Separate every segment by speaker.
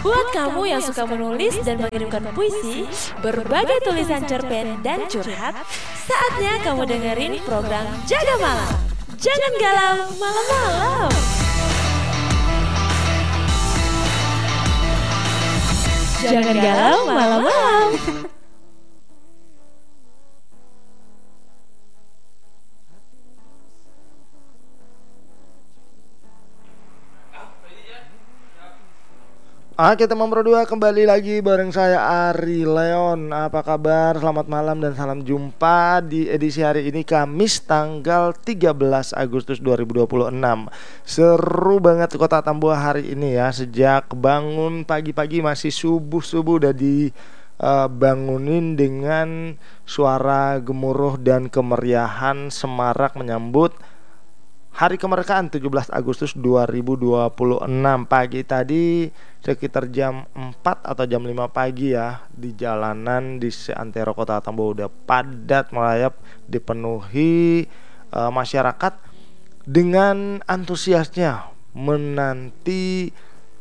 Speaker 1: Buat kamu yang suka menulis dan mengirimkan puisi, berbagai tulisan cerpen dan curhat, saatnya kamu dengerin program Jaga Malam. Jangan galau malam-malam. Jangan galau malam-malam.
Speaker 2: Kita berdua kembali lagi bareng saya Ari Leon. Apa kabar? Selamat malam dan salam jumpa di edisi hari ini Kamis tanggal 13 Agustus 2026. Seru banget Kota Tambua hari ini ya. Sejak bangun pagi-pagi masih subuh-subuh udah dibangunin dengan suara gemuruh dan kemeriahan semarak menyambut Hari Kemerdekaan 17 Agustus 2026. Pagi tadi sekitar jam 4 atau jam 5 pagi ya, di jalanan di seantero Kota Tambua udah padat melayap, dipenuhi masyarakat dengan antusiasnya menanti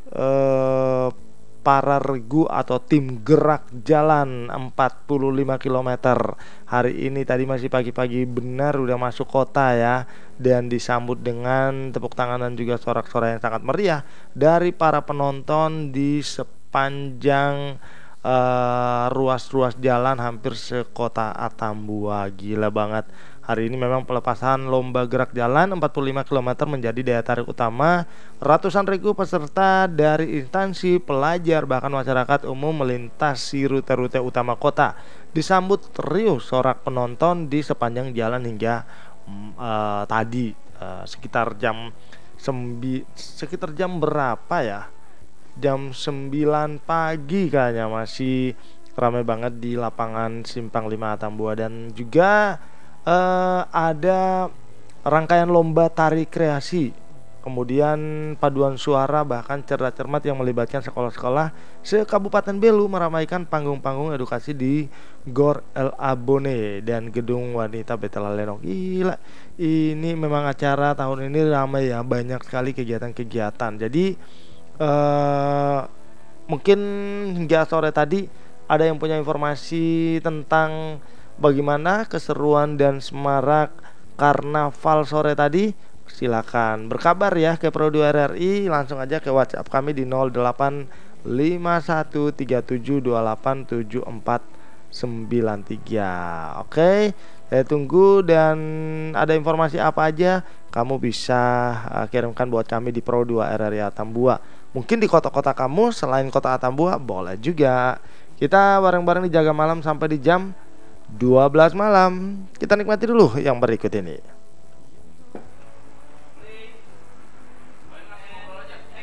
Speaker 2: para regu atau tim gerak jalan 45 km. Hari ini tadi masih pagi-pagi benar udah masuk kota ya, dan disambut dengan tepuk tangan dan juga sorak-sorai yang sangat meriah dari para penonton di sepanjang ruas-ruas jalan hampir sekota Atambua. Gila banget. Hari ini memang pelepasan lomba gerak jalan 45 km menjadi daya tarik utama. Ratusan regu peserta dari instansi, pelajar, bahkan masyarakat umum melintasi rute-rute utama kota. Disambut riuh sorak penonton di sepanjang jalan hingga tadi sekitar jam berapa ya? Jam 9 pagi kayaknya masih ramai banget di lapangan Simpang 5 Atambua. Dan juga ada rangkaian lomba tari kreasi, kemudian paduan suara, bahkan cerdas cermat yang melibatkan sekolah-sekolah se-Kabupaten Belu meramaikan panggung-panggung edukasi di Gor El Abone dan Gedung Wanita Betela Lenong. Gila, ini memang acara tahun ini ramai ya, banyak sekali kegiatan-kegiatan. Jadi mungkin hingga sore tadi ada yang punya informasi tentang bagaimana keseruan dan semarak karnaval sore tadi, silakan berkabar ya ke Pro 2 RRI, langsung aja ke WhatsApp kami di 085137287493. Oke, saya tunggu, dan ada informasi apa aja kamu bisa kirimkan buat kami di Pro 2 RRI Atambua. Mungkin di kota-kota kamu selain kota Atambua boleh juga. Kita bareng-bareng dijaga malam sampai di jam 12 malam. Kita nikmati dulu yang berikut ini.